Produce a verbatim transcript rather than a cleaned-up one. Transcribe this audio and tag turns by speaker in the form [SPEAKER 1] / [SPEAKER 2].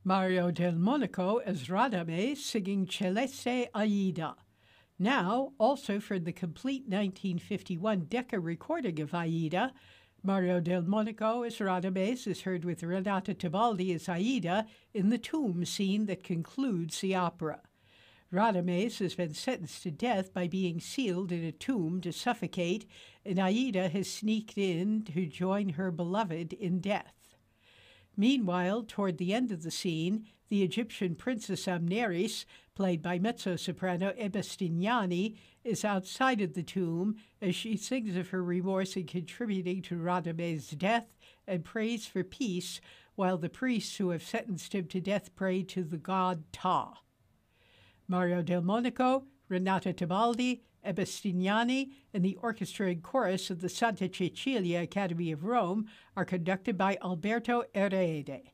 [SPEAKER 1] Mario del Monaco as Radame singing Celeste Aida. Now, also for the complete nineteen fifty-one Decca recording of Aida, Mario del Monaco as Radames is heard with Renata Tebaldi as Aida in the tomb scene that concludes the opera. Radames has been sentenced to death by being sealed in a tomb to suffocate, and Aida has sneaked in to join her beloved in death. Meanwhile, toward the end of the scene, the Egyptian princess Amneris, played by mezzo-soprano Ebestignani, is outside of the tomb as she sings of her remorse in contributing to Radames' death and prays for peace, while the priests who have sentenced him to death pray to the god Ta. Mario del Monaco, Renata Tebaldi, Ebestignani, and the orchestra and chorus of the Santa Cecilia Academy of Rome are conducted by Alberto Erede.